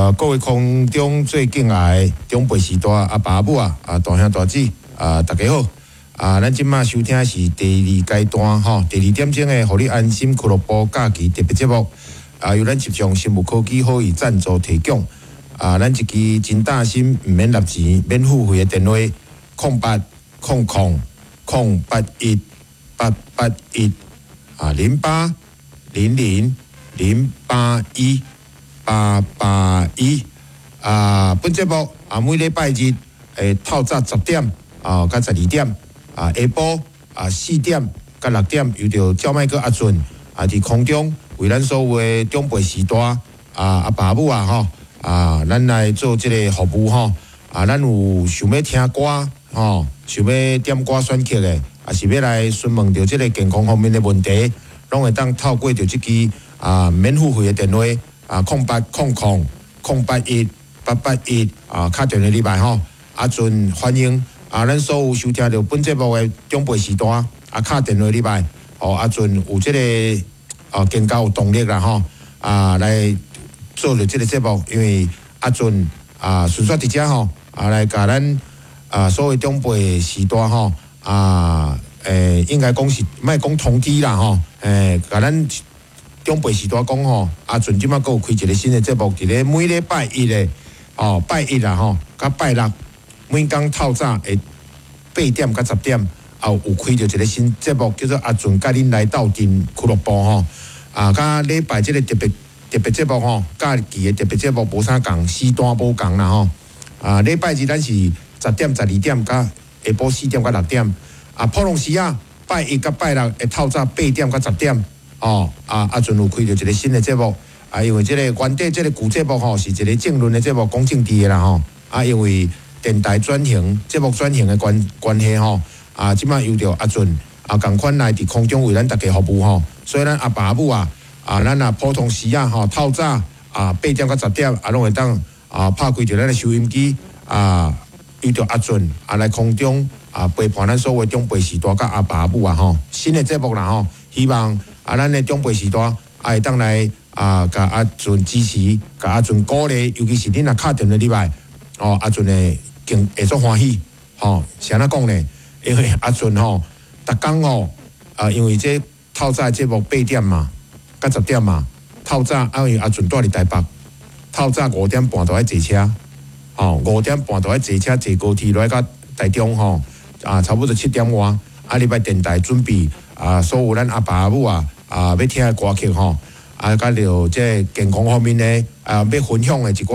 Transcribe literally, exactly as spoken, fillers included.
呃，各位空中最敬爱长辈时代阿爸阿母啊，啊大兄大姊啊，大家好！啊，咱即马收听的是第二阶段吼，第二点钟的，互你安心俱乐部假期特别节目。啊，由咱集中生物科技好意赞助提供。啊，咱一支真大心，毋免纳钱，免付费的电话：空八空空空八一八八一啊零八零零零八一八八一啊。本节目啊，每礼拜日诶透早十点啊，甲十二点啊，下晡啊四点甲六點，由着赵麦哥阿俊啊伫空中為咱所有的長輩時代啊阿爸母啊吼啊，咱來做即個服務吼啊，咱有想要聽歌吼，想要點歌選曲的，啊是要來詢問着即個健康方面的問題，攏會當透過着即支啊免付費的電話啊，空八空空空八一八八一啊，敲電話入來吼，阿俊歡迎啊，咱所有收聽着本節目的長輩時代啊，敲電話入來，哦阿俊有即個啊更加有動力啦吼啊來做着即個節目，因為阿俊啊順續佇遮吼啊來甲咱啊所有長輩時代吼啊誒應該講是莫講通知啦吼誒甲咱長輩時代講吼，阿俊即馬閣有開一個新的節目，佇咧每禮拜一的哦拜一啦吼，甲拜六每工透早誒八點甲十點，也有開着一個新節目，叫做阿俊甲恁來鬥陣俱樂部吼啊，甲禮拜即個特別特別節目吼，假期嘅特別節目無啥共，時段無共啦吼啊，禮拜日咱是十點十二點甲下晡四點甲六點啊，普通時啊拜一甲拜六會透早八點甲十點。哦，啊，阿俊有開咗一個新的節目，啊，因為這個原底這個舊節目吼是一個政論的節目，講政治的啦吼，啊，因為電台轉型、節目轉型的關關係吼，啊，即馬由着阿俊啊，共款來佇空中為咱大家服務吼，所以咱阿爸阿母啊，啊，咱啊普通時啊吼，透早啊八點到十點啊，攏會當啊拍開着咱的收音機啊，由着阿俊啊來空中啊陪伴咱所有長輩時代甲阿爸阿母啊吼，新的節目啦吼，希望。啊，咱的長輩時代，啊會當來啊，甲阿俊支持，甲阿俊鼓勵，尤其是恁若敲電話入來，哦，阿俊會更會足歡喜，吼，是安怎講呢？因為阿俊吼，逐工吼，啊，因為這透早節目八點嘛，甲十點嘛，透早啊，因為阿俊住佇台北，透早五點半就愛坐車，吼，五點半就愛坐車坐高鐵來到台中吼，啊，差不多七點外，啊，入來電台準備啊，所有咱阿爸阿母啊。啊，要聽的歌曲吼，啊，甲着即健康方面咧，啊，要分享的一寡。